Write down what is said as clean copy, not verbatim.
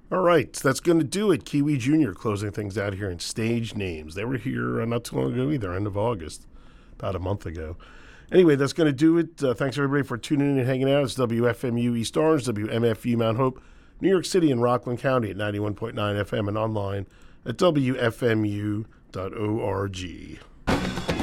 All right, that's going to do it. Kiwi Jr. closing things out here in Stage Names. They were here not too long ago either, end of August, about a month ago. Anyway, that's going to do it. Thanks, everybody, for tuning in and hanging out. It's WFMU East Orange, WMFU Mount Hope, New York City and Rockland County at 91.9 FM and online at WFMU.org.